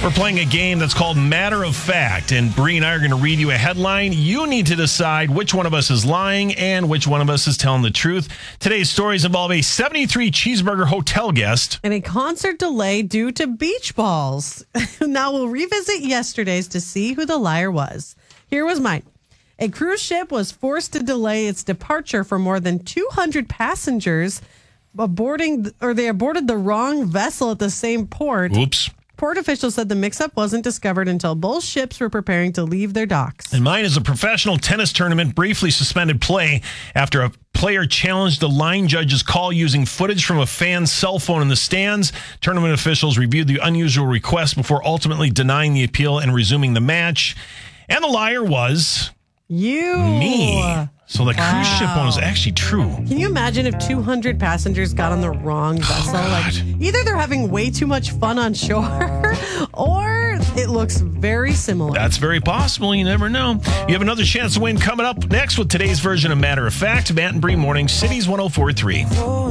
We're playing a game that's called Matter of Fact, and Bree and I are going to read you a headline. You need to decide which one of us is lying and which one of us is telling the truth. Today's stories involve a 73 cheeseburger hotel guest and a concert delay due to beach balls. Now we'll revisit yesterday's to see who the liar was. Here was mine. A cruise ship was forced to delay its departure for more than 200 passengers they aborted the wrong vessel at the same port. Oops. Port officials said the mix-up wasn't discovered until both ships were preparing to leave their docks. And mine is a professional tennis tournament briefly suspended play after a player challenged the line judge's call using footage from a fan's cell phone in the stands. Tournament officials reviewed the unusual request before ultimately denying the appeal and resuming the match. And the liar was... me. So the cruise ship one was actually true. Can you imagine if 200 passengers got on the wrong vessel? Either they're having way too much fun on shore or it looks very similar. That's very possible. You never know. You have another chance to win coming up next with today's version of Matter of Fact. Matt and Bree Morning, Cities 104.3.